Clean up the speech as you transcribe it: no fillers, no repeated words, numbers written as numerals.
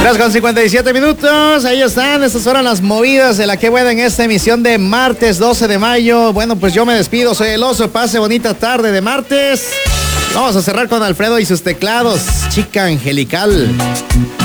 3:57. Ahí están, estas fueron las movidas de la que buena en esta emisión de martes 12 de mayo. Bueno, pues yo me despido, soy el Oso. Pase bonita tarde de martes. Vamos a cerrar con Alfredo y sus teclados. Chica angelical.